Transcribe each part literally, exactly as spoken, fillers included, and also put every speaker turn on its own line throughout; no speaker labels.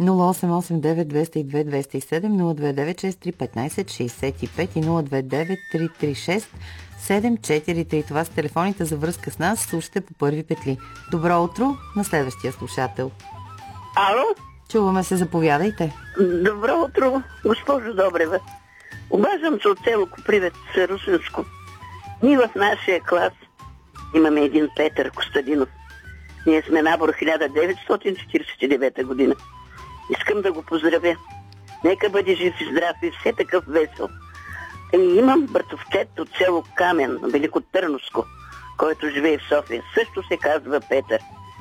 нула осем осем девет двеста и две двеста и седем, нула две девет шест три петнайсет шейсет и пет и нула две девет три три шест седем четири три. Това са телефоните за връзка с нас. Слушате по първи петли. Добро утро на следващия слушател.
Ало?
Чуваме се, заповядайте.
Добро утро, госпожо Добрева. Обаждам се от село Копривец, Русенско. Ние в нашия клас имаме един Петър Костадинов. Ние сме набор хиляда деветстотин четирийсет и девета година. Искам да го поздравя. Нека бъде жив и здрав и все такъв весел. И имам братовчет от село Камен, Великотърновско, който живее в София. Също се казва Петър.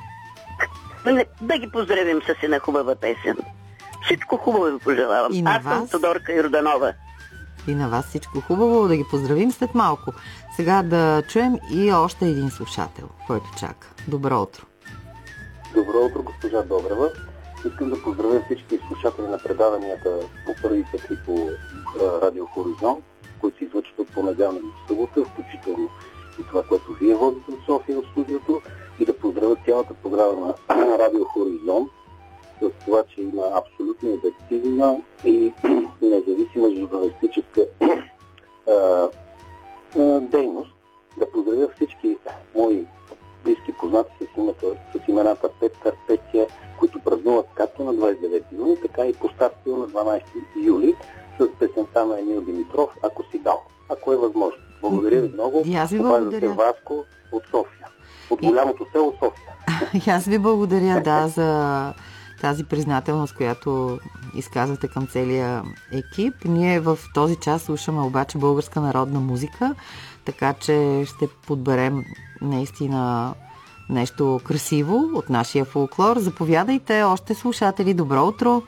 Да ги поздравим с една хубава песен. Всичко хубаво ви пожелавам. Аз съм Тодорка Йорданова.
И на вас всичко хубаво. Да ги поздравим след малко. Сега да чуем и още един слушател, който чака. Добро утро.
Добро утро, госпожа Добрева. Искам да поздравя всички слушатели на предаванията по първи петли по Радио Хоризонт, които се излъчват от понеделник до събота, включително и това, което вие водите от София, от студиото, и да поздравя цялата програма на Радио Хоризонт с това, че има абсолютно обективна и независима журналистическа а, а, дейност. Да поздравя всички мои близки познати с, името, с имената Петър, Петя, които празнуват както на двадесет и девети юни, така и по стар стил на дванадесети юли с песента на Емил Димитров, ако си дал, ако е възможно. Благодаря ви много.
И аз ви благодаря.
Васко от София. От голямото село София.
И аз ви благодаря, да, за тази признателност, която изказвате към целия екип. Ние в този час слушаме обаче българска народна музика, така че ще подберем наистина нещо красиво от нашия фолклор. Заповядайте, още слушатели. Добро утро!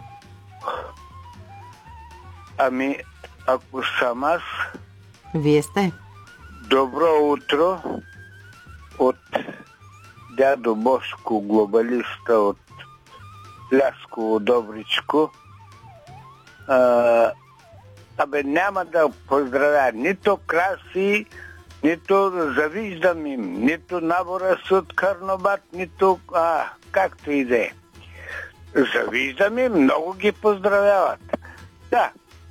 Ами, ако съм аз...
Вие сте.
Добро утро от дядо Бошко, глобалиста от Лясково, Добричко. А, абе, няма да поздравя нито Краси, нито завиждам им, нито набора си от Карнобат, нито а, както и да е. Завиждам им, много ги поздравяват. Да.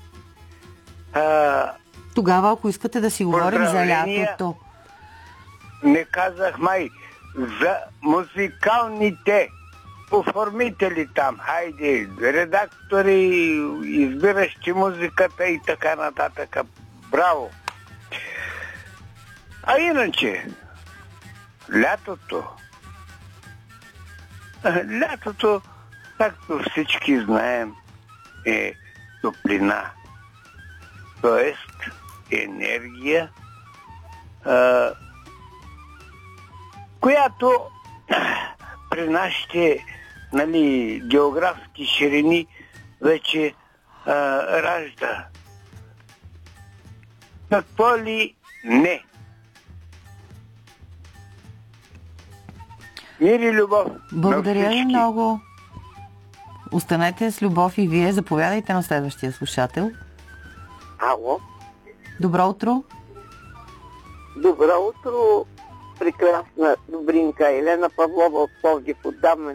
А,
Тогава, ако искате да си говорим за лятото.
Не казах май за музикалните оформители там, хайде, редактори, избиращи музиката и така нататък. Браво! А иначе, лятото, лятото, както всички знаем, е топлина, т.е. енергия, а, която при нашите, нали, географски ширини вече а, ражда. Какво ли не? Мир и любов.
Благодаря ви много. Останете с любов и вие. Заповядайте на следващия слушател.
Ало?
Добро утро.
Добро утро, прекрасна Добринка. Елена Павлова от Пловдив. Отдавна